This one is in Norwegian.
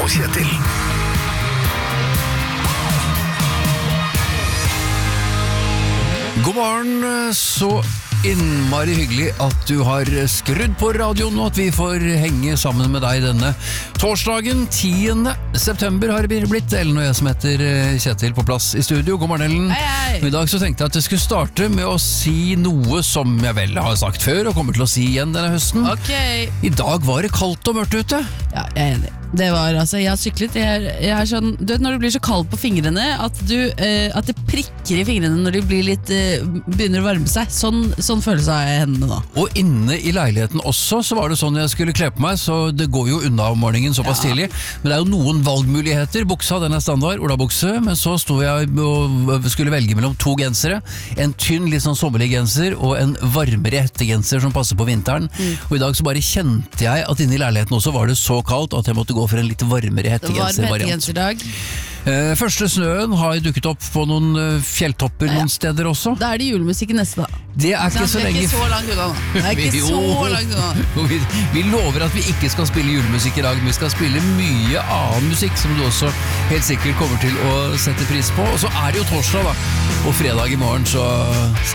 og Kjetil. God morgen, så innmari hyggelig at du har skrudd på radioen og at vi får henge sammen med deg denne torsdagen 10. september har det blitt. Ellen og jeg som heter Kjetil på plass i studio. God morgen, Ellen. Hei. I dag så tenkte jeg at jeg skulle starte med å si noe som jeg vel har sagt før og kommer til å si igjen denne høsten. Ok. I dag var det kaldt og mørkt ute. Ja, jeg er enig. Det var, altså, jeg har syklet. Jeg er sånn, du vet når det blir så kaldt på fingrene at det prikker i fingrene når de blir litt, begynner å varme seg. Sånn følelse har jeg i hendene nå. Og inne i leiligheten også så var det sånn jeg skulle kle på meg, så det går jo unna om morgenen såpass tidlig. Men det er jo noen valgmuligheter. Buksa, den er standard, olabukse, men så sto jeg og skulle velge mellom to gensere. En tynn, litt sånn sommerlig genser og en varmere hettegenser som passer på vinteren. Og i dag så bare kjente jeg at inne i leiligheten også var det så kaldt at jeg måtte gå for en litt varmere hettegenser-variant. Første snøen har dukket opp på noen fjelltopper noen steder også. Da er det julemusikk i neste da. Det er ikke så lenge. Det er ikke så langt unna. Det er ikke så langt unna. Vi lover at vi ikke skal spille julemusikk i dag, men vi skal spille mye annen musikk som du også helt sikkert kommer til å sette pris på. Og så er det jo torsdag da, og fredag i morgen så